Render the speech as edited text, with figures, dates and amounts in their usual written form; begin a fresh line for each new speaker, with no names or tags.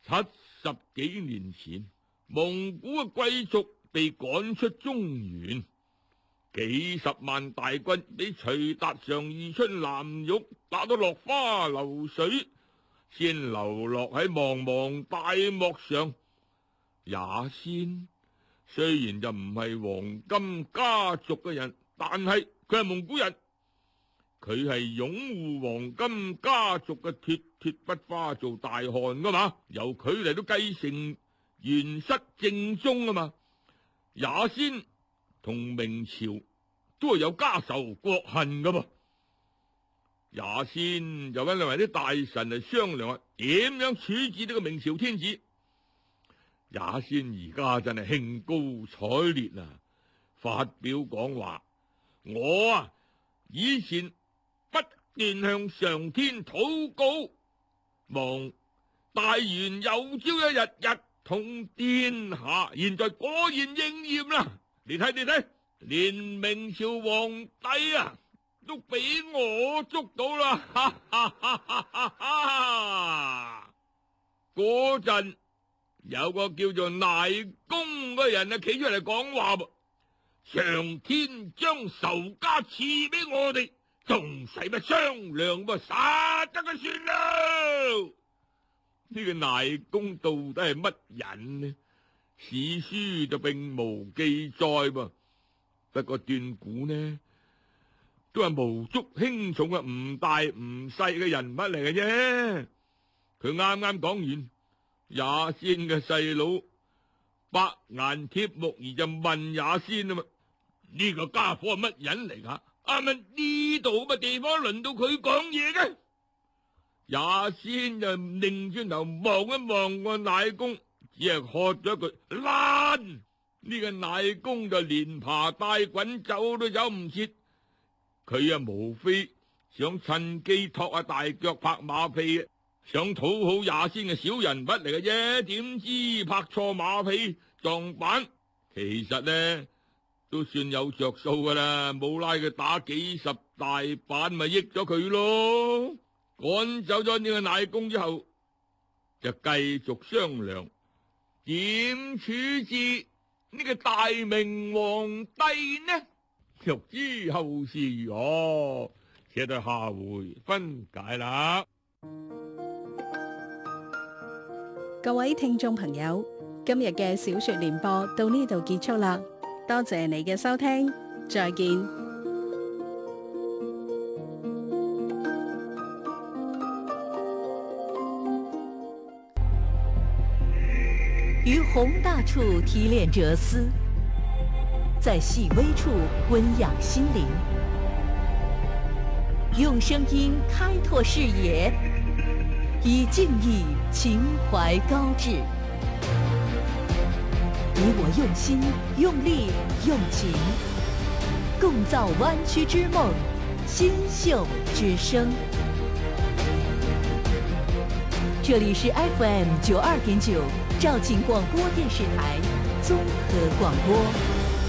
70幾年前，蒙古嘅貴族被趕出中原，幾十萬大軍俾徐達上、義春、藍玉打到落花流水，先流落喺茫茫大漠上。也先雖然就唔係黃金家族嘅人，但係佢係蒙古人，佢係擁護黃金家族嘅脫脫不花做大汗噶嘛，由佢嚟到繼承元室正宗啊嘛。也先同明朝都係有家仇國恨噶噃。也先就揾兩位啲大臣嚟商量啊，點樣處置呢個明朝天子。也先而家真係興高采烈啊，發表講話，我以前不斷向上天禱告，望大元有朝一日日統天下，現在果然應驗啦！你睇，連明朝皇帝都俾我捉到啦！哈哈哈哈哈！嗰陣有個叫做賴公嘅人企出嚟講話噃，上天將仇家賜俾我哋，仲使乜商量噃？殺得佢算啦！呢個賴公到底係乜人呢？史書就並無記載噃，不過斷估呢都係無足輕重嘅唔大唔細嘅人物嚟嘅啫。佢啱啱講完，也先嘅細佬白顏貼木兒就問也先啊嘛，呢個家伙係乜人嚟噶？啱啱呢度嘅地方輪到佢講嘢嘅？也先就擰轉頭望一望個乃公，只係喝咗一句爛。呢個乃公就連爬帶滾走都走唔切，佢無非想趁機托下大腳拍馬屁，想討好也先嘅小人物嚟嘅啫。點知拍錯馬屁撞板，其實呢都算有着數噶啦，冇拉佢打幾十大板咪益咗佢咯。趕走咗呢個乃公之後，就繼續商量點處置呢個大明皇帝呢？欲知後事如何，且待下回分解啦。
各位聽眾朋友，今日嘅小說聯播到呢度結束啦，多謝你嘅收聽，再見。
于宏大处提炼哲思，在细微处温养心灵，用声音开拓视野，以敬意情怀高致。你我用心、用力、用情，共造湾区之梦，新秀之声。这里是 FM92.9 肇庆广播电视台综合广播。